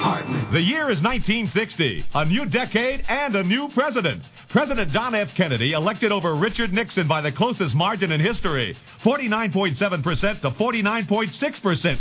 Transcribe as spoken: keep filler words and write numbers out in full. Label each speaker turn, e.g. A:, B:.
A: The year is nineteen sixty, a new decade and a new president. President John F. Kennedy elected over Richard Nixon by the closest margin in history, forty-nine point seven percent to forty-nine point six percent.